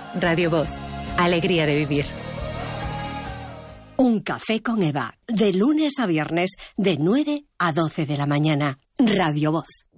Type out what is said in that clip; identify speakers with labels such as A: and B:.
A: Radio Voz. Alegría de vivir.
B: Un café con Eva. De lunes a viernes, de 9 a 12 de la mañana. Radio Voz.